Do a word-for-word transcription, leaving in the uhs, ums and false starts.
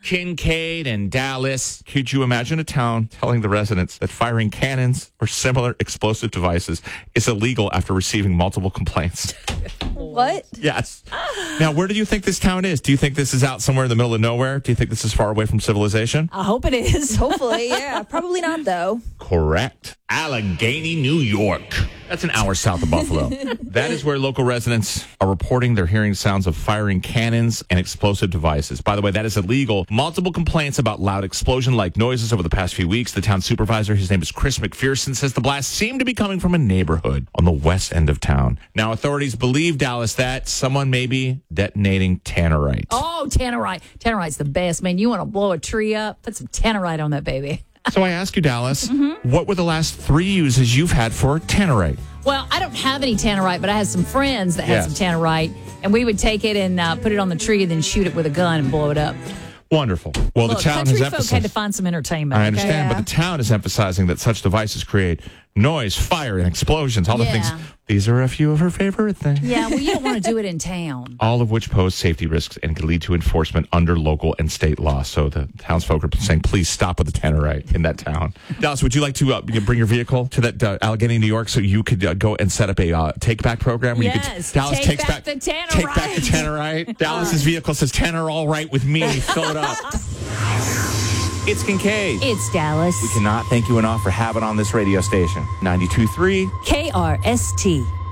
Kincaid and Dallas. Could you imagine a town telling the residents that firing cannons or similar explosive devices is illegal after receiving multiple complaints? What? Yes. Now, where do you think this town is? Do you think this is out somewhere in the middle of nowhere? Do you think this is far away from civilization? I hope it is. Hopefully, yeah. Probably not, though. Correct. Allegheny, New York. That's an hour south of Buffalo. That is where local residents are reporting they're hearing sounds of firing cannons and explosive devices. By the way, that is illegal. Multiple complaints about loud explosion-like noises over the past few weeks. The town supervisor, his name is Chris McPherson, says the blasts seem to be coming from a neighborhood on the west end of town. Now, authorities believe, Dallas, that someone may be detonating tannerite. Oh, tannerite. Tannerite's the best, man. You want to blow a tree up? Put some tannerite on that baby. So I ask you, Dallas, mm-hmm. what were the last three uses you've had for tannerite? Well, I don't have any tannerite, but I had some friends that had Yes. some tannerite, and we would take it and uh, put it on the tree and then shoot it with a gun and blow it up. Wonderful. Well, Look, the town country has folk emphasized. had to find some entertainment. I understand, okay? but the town is emphasizing that such devices create noise, fire, and explosions. All the Yeah. things. These are a few of her favorite things. Yeah, well, you don't want to do it in town. All of which pose safety risks and can lead to enforcement under local and state law. So the townsfolk are saying, please stop with the tannerite in that town. Dallas, would you like to uh, bring your vehicle to that uh, Allegheny, New York, so you could uh, go and set up a uh, take-back program? Where you Yes, could, Dallas take takes back back, the tannerite. Take back the tannerite. Dallas's vehicle says, tanner all right with me. Fill it up. It's Kincaid. It's Dallas. We cannot thank you enough for having on this radio station. ninety-two point three K R S T.